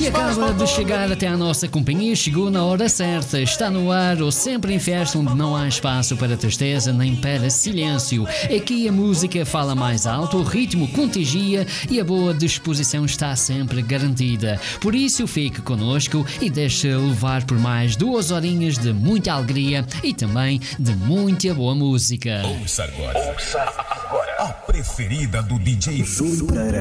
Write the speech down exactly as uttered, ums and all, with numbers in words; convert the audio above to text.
Se acaba de chegar até à nossa companhia, chegou na hora certa. Está no ar ou sempre em festa onde não há espaço para tristeza nem para silêncio. Aqui a música fala mais alto, o ritmo contagia e a boa disposição está sempre garantida. Por isso fique connosco e deixe levar por mais duas horinhas de muita alegria e também de muita boa música. Ouça agora. Ouça agora. A preferida do D J Júlio Pereira.